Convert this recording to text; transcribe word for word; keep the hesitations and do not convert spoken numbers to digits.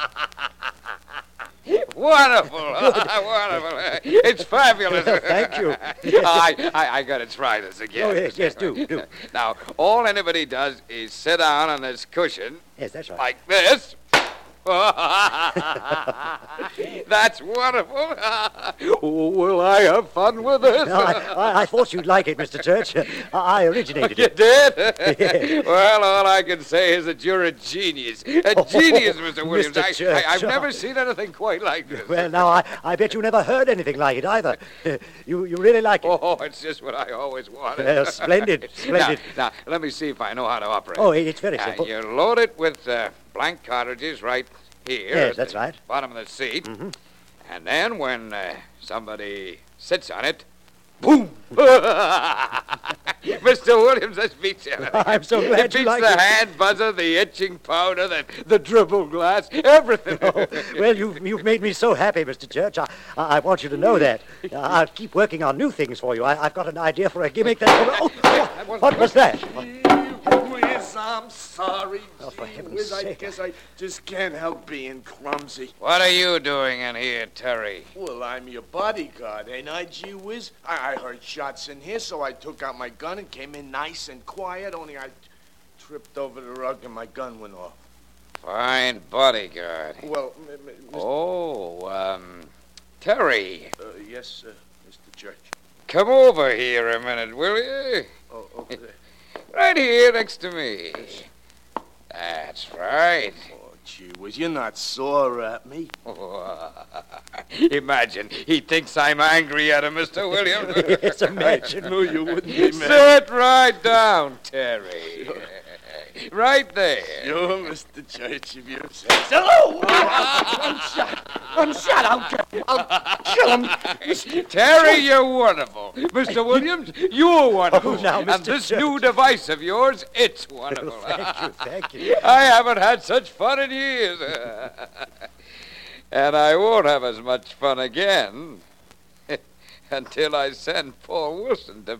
Wonderful. Wonderful. It's fabulous. Thank you. I, I, I got to try this again. Oh, yes, yes, do, do. Now, all anybody does is sit down on this cushion. Yes, that's right. Like this. That's wonderful. Oh, will I have fun with this? No, I, I, I thought you'd like it, Mister Church. I, I originated You it. did? Yes. Well, all I can say is that you're a genius. A Oh, genius, Mister Williams. Mister I, Church. I, I've never seen anything quite like this. Well, now, I, I bet you never heard anything like it either. You you really like it? Oh, it's just what I always wanted. Well, splendid, splendid. Now, now, let me see if I know how to operate. Oh, it's very Now, simple. you load it with uh, blank cartridges right here. Yes, at that's the right. Bottom of the seat. Mm-hmm. And then when uh, somebody sits on it, boom! Mister Williams, this beats everything. I'm so glad it you beats like the it. hand buzzer, the itching powder, the, the dribble glass, everything. Oh, well, you've, you've made me so happy, Mister Church. I, I want you to know that. Uh, I'll keep working on new things for you. I, I've got an idea for a gimmick that... Oh, oh, what was that? Whiz, I'm sorry. Oh, for Gee heaven's whiz, I sake. guess I just can't help being clumsy. What are you doing in here, Terry? Well, I'm your bodyguard, ain't I, gee whiz? I, I heard shots in here, so I took out my gun and came in nice and quiet, only I tripped over the rug and my gun went off. Fine bodyguard. Well, m- m- Mister Oh, um, Terry, Uh, yes, uh, Mister Church. come over here a minute, will you? Oh, okay. Right here next to me. That's right. Oh, gee whiz, you're not sore at me. Imagine, he thinks I'm angry at him, Mister Williams. Yes, imagine. I knew you wouldn't be mad. Sit right down, Terry. Right there. You're Mister Church, if you say so. Oh, I'm shot. I'm shot. I'll kill, I'll kill him. Terry, you're wonderful. Mister Williams, you're wonderful. Oh, now, and Mister this Church. new device of yours, it's wonderful. Thank you, thank you. I haven't had such fun in years. And I won't have as much fun again until I send Paul Wilson to